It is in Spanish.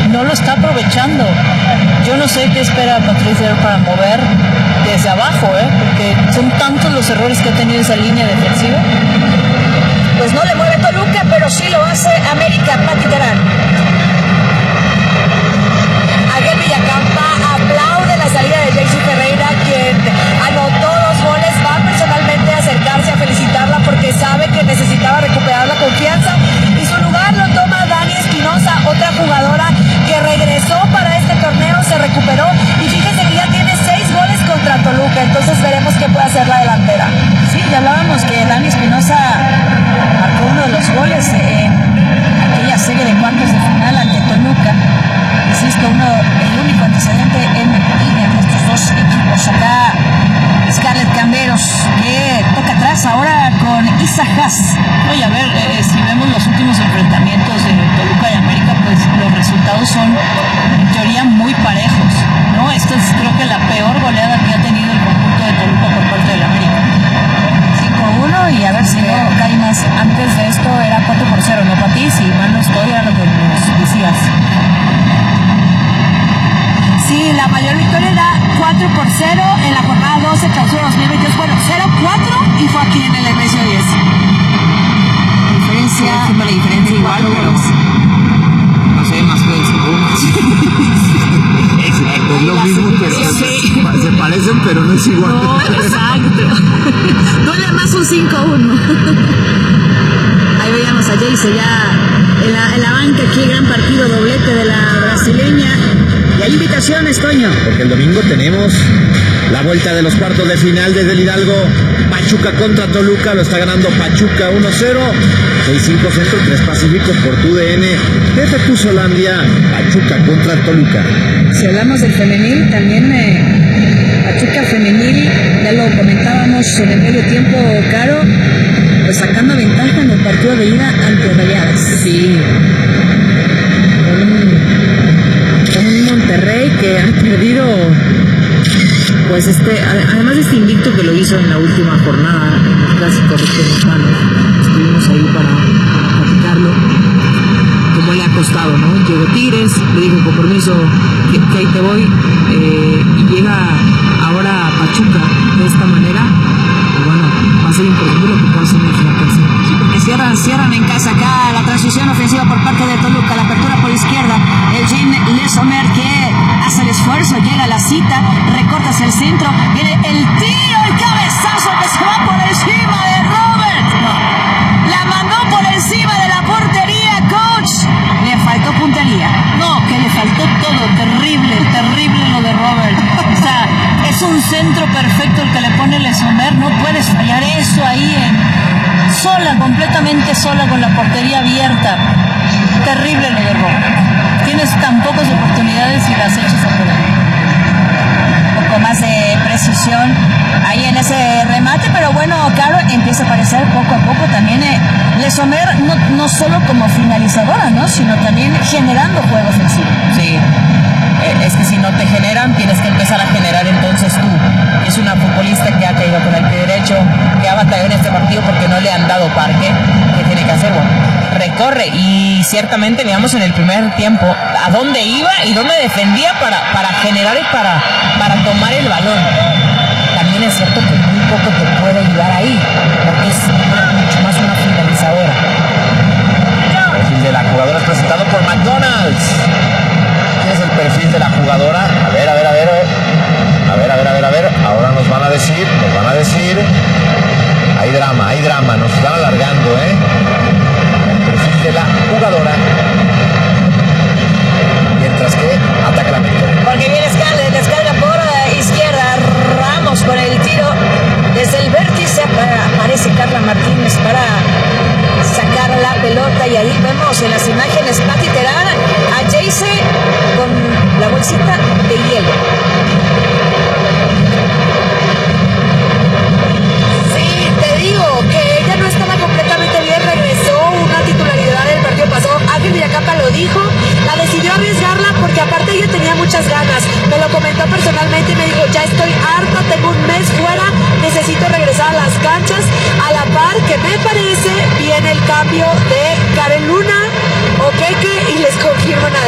no lo está aprovechando. Yo no sé qué espera Patricia para mover desde abajo, porque son tantos los errores que ha tenido esa línea defensiva. Pues no le mueve Toluca, pero sí lo hace América. Pati Terán. Ángel Villacampa aplaude la salida de Jaycee Ferreira, quien anotó 2 goles. Va personalmente a acercarse a felicitarla porque sabe que necesitaba recuperar la confianza y su lugar lo toma Dani Espinosa, otra jugadora que regresó para este torneo, se recuperó y fíjense que ya tiene 6 goles contra Toluca, entonces veremos qué puede hacer la delantera. Sí, ya hablábamos que Dani Espinosa marcó uno de los goles en aquella serie de cuartos de final ante Toluca. Insisto, el único antecedente en nuestros 2 equipos. Acá Scarlett Camberos, que toca atrás ahora con Isa Haas. Oye, a ver, si vemos los últimos enfrentamientos de Toluca y América, pues los resultados son en teoría muy parejos, ¿no? Esta es creo que la peor goleada que ha tenido el conjunto de Toluca por parte del América. 5-1 y a ver si no cae más. Antes de esto era 4-0, ¿no, Pati? Si mal no estoy, a lo que nos decías. Sí, la mayor victoria era 4-0 en la jornada 12, clausura 2022. Bueno, 0-4 y fue aquí en el MSO 10. La diferencia igual, pero no sé, más que 5-1. Exacto, es lo mismo, pero se parecen, pero no es igual. No, exacto. Duele más un 5-1. Ahí veíamos a Jaycee ya en la banca, aquí gran partido, doblete de la brasileña. Y hay invitaciones, Toño. Porque el domingo tenemos la vuelta de los cuartos de final desde el Hidalgo. Pachuca contra Toluca, lo está ganando Pachuca 1-0. 6-5 Centro, 3 Pacíficos por TUDN. Desde Tuzolandia, Pachuca contra Toluca. Si hablamos del femenil, también Pachuca femenil, ya lo comentábamos en el medio tiempo, Caro, pues sacando ventaja en el partido de ida ante Rayadas. Sí. Con un Monterrey que han perdido, pues además de este invicto que lo hizo en la última jornada en el clásico regiomontano, estuvimos ahí para platicarlo, cómo le ha costado, ¿no? Llegó Tigres, le dijo con permiso que ahí te voy, y llega ahora a Pachuca de esta manera, y bueno, va a ser importante lo que pueda hacer en la casa. Sí, porque cierran en casa acá la transición ofensiva por parte de Toluca, la apertura por izquierda, Eugene Lesomer que hace el esfuerzo, llega a la cita, recorta hacia el centro, viene el tiro, el cabezazo que se va por encima de Robert, la mandó por encima de la portería, coach, le faltó puntería. No, que le faltó todo, terrible lo de Robert. O sea, es un centro perfecto el que le pone Lesomer, no puedes fallar eso ahí completamente sola con la portería abierta. Terrible lo de Robert. Tienes tan pocas oportunidades y las echas a perder. Un poco más de precisión ahí en ese remate, pero bueno, Caro, empieza a aparecer poco a poco también Lesomer, no solo como finalizadora, ¿no? Sino también generando juego ofensivo. Sí. Es que si no te generan, tienes que empezar a generar entonces tú. Es una futbolista que ha caído con el pie derecho, que ha batallado en este partido porque no le han dado parque. ¿Qué tiene que hacer? Bueno, recorre y ciertamente veamos en el primer tiempo a dónde iba y dónde defendía para generar y para tomar el balón. También es cierto que muy poco te puede ayudar ahí, porque es mucho más una finalizadora. El perfil de la jugadora es presentado por McDonald's. ¿Quién es el perfil de la jugadora? A ver. Ahora nos van a decir. Hay drama, nos están alargando, El perfil de la jugadora. Mientras que ataca la meta. Porque viene Scarlett, descarga por izquierda, Ramos con el tiro desde el vértice, aparece Carla Martínez para sacar la pelota y ahí vemos en las imágenes Pati Terán a Jaycee con la bolsita de hielo. Sí, te digo que ella no estaba completamente bien, regresó una titularidad del partido pasado, Ángel Villacampa lo dijo, la decidió arriesgarla porque aparte ella tenía muchas ganas, me lo comentó personalmente y me dijo, ya estoy harta, tengo un mes fuera, necesito regresar a las canchas, a la par que me parece viene el cambio de Karen Luna, Okeke y les confirmo nada.